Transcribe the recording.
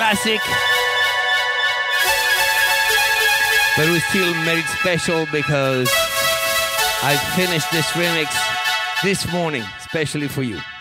classic. But we still made it special because I finished this remix this morning, especially for you.